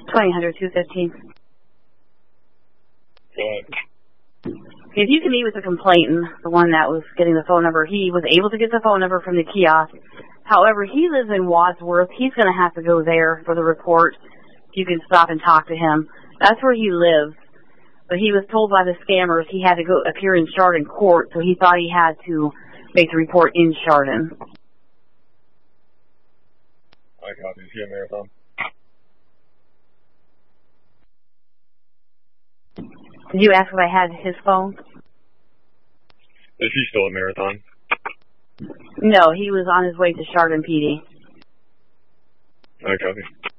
2000 215. Go ahead. If you can meet with the complainant, the one that was getting the phone number, he was able to get the phone number from the kiosk. However, he lives in Wadsworth. He's going to have to go there for the report. You can stop and talk to him. That's where he lives. But he was told by the scammers he had to go appear in Chardon court, so he thought he had to make the report in Chardon. I copy. Is he a Marathon? Did you ask if I had his phone? Is he still a Marathon? No, he was on his way to Chardon PD. I copy.